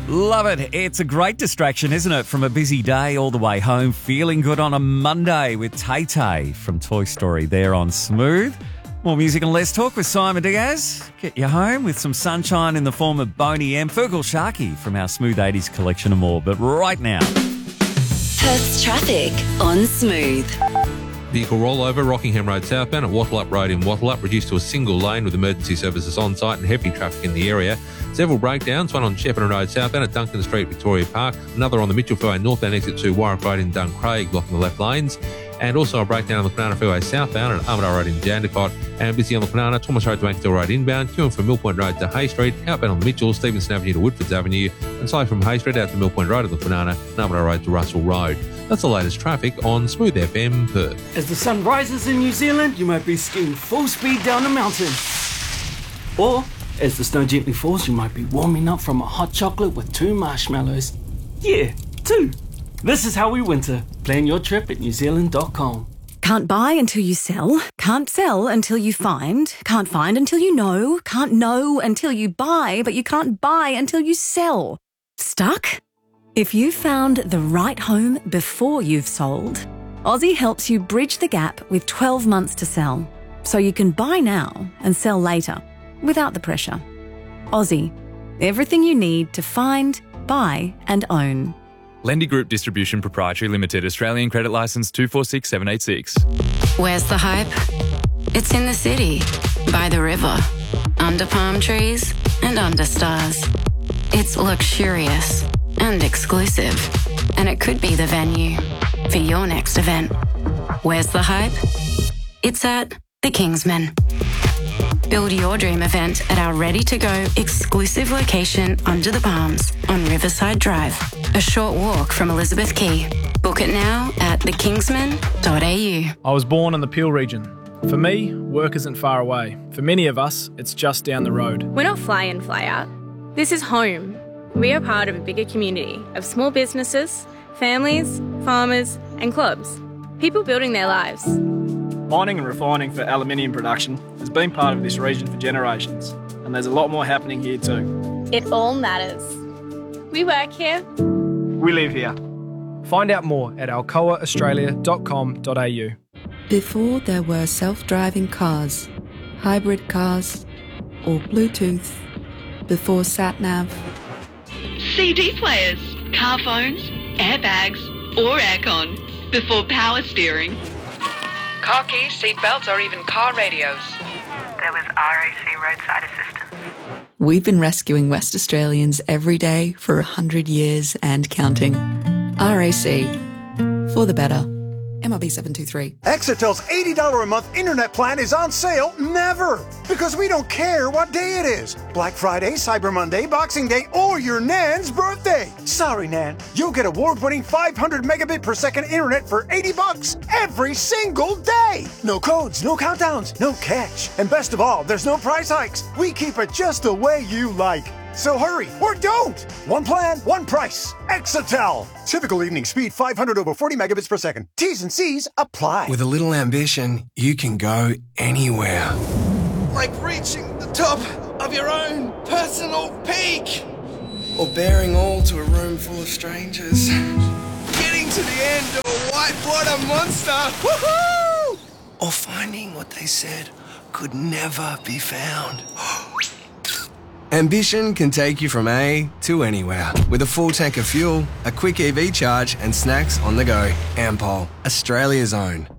Love it. It's a great distraction, isn't it? From a busy day all the way home, feeling good on a Monday with Tay-Tay from Toy Story there on Smooth. More music and less talk with Simon Diaz. Get you home with some sunshine in the form of Boney M, Fergal Sharkey from our Smooth 80s collection and more. But right now, Perth's traffic on Smooth. Vehicle rollover, Rockingham Road southbound at Wattleup Road in Wattleup, reduced to a single lane with emergency services on site and heavy traffic in the area. Several breakdowns, one on Shepparton Road southbound at Duncan Street, Victoria Park, another on the Mitchell Freeway northbound exit to Warwick Road in Duncraig, blocking the left lanes, and also a breakdown on the Kwinana Freeway southbound at Armadale Road in Jandakot, and busy on the Kwinana, Thomas Road to Ankersdale Road inbound, queuing from Mill Point Road to Hay Street, outbound on the Mitchell, Stevenson Avenue to Woodfords Avenue, and slowly from Hay Street out to Mill Point Road to the Kwinana, and Armadale Road to Russell Road. That's the latest traffic on Smooth FM Perth. As the sun rises in New Zealand, you might be skiing full speed down a mountain. Or, as the snow gently falls, you might be warming up from a hot chocolate with 2 marshmallows. Yeah, 2. This is how we winter. Plan your trip at newzealand.com. Can't buy until you sell. Can't sell until you find. Can't find until you know. Can't know until you buy, but you can't buy until you sell. Stuck? If you found the right home before you've sold, Aussie helps you bridge the gap with 12 months to sell, so you can buy now and sell later without the pressure. Aussie, everything you need to find, buy and own. Lendy Group Distribution Proprietary Limited, Australian Credit Licence 246786. Where's the hype? It's in the city, by the river, under palm trees and under stars. It's luxurious and exclusive, and it could be the venue for your next event. Where's the hype? It's at the Kingsman. Build your dream event at our ready-to-go exclusive location under the palms on Riverside Drive, a short walk from Elizabeth Quay. Book it now at thekingsman.au. I was born in the Peel region. For me, work isn't far away. For many of us, it's just down the road. We're not fly in, fly out. This is home. We are part of a bigger community of small businesses, families, farmers and clubs. People building their lives. Mining and refining for aluminium production has been part of this region for generations, and there's a lot more happening here too. It all matters. We work here. We live here. Find out more at alcoaaustralia.com.au. Before there were self-driving cars, hybrid cars, or Bluetooth, before sat-nav, CD players, car phones, airbags, or aircon, before power steering. Car keys, seat belts, or even car radios. There was RAC roadside assistance. we've been rescuing West Australians every day for 100 years and counting. RAC, for the better. MRB 723. Exetel's $80 a month internet plan is on sale never, because we don't care what day it is. Black Friday, Cyber Monday, Boxing Day, or your Nan's birthday. Sorry, Nan. You'll get award-winning 500 megabit per second internet for $80 every single day. No codes, no countdowns, no catch. And best of all, there's no price hikes. We keep it just the way you like. So hurry, or don't! One plan, one price. Exetel. Typical evening speed 500 over 40 megabits per second. T's and C's apply. With a little ambition, you can go anywhere. Like reaching the top of your own personal peak. Or bearing all to a room full of strangers. Getting to the end of a whitewater monster. Woohoo! Or finding what they said could never be found. Ambition can take you from A to anywhere. With a full tank of fuel, a quick EV charge, and snacks on the go. Ampol, Australia's own.